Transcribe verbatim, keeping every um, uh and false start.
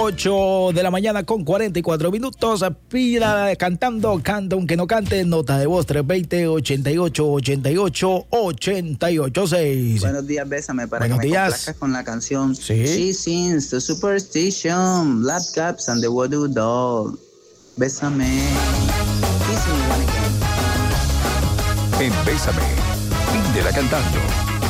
ocho de la mañana con cuarenta y cuatro minutos. Pida cantando, canta aunque no cante. Nota de voz tres dos cero, ochenta y ocho, ochenta y ocho, ochenta y ocho seis. Buenos días, bésame para Buenos que me días. complazcas con la canción Sí. She Sings the Superstition, Black Caps and the Voodoo Doll. Bésame. Kiss me one again. En Bésame, Píndela cantando.